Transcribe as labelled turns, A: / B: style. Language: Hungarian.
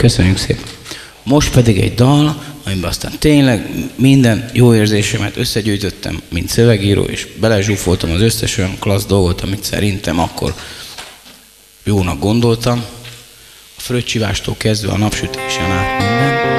A: Köszönjük szépen. Most pedig egy dal, amiben aztán tényleg minden jó érzésemet összegyűjtöttem, mint szövegíró, és belezsúfoltam az összes olyan klassz dolgot, amit szerintem akkor jónak gondoltam. A fröccsivástól kezdve a napsütésen át minden.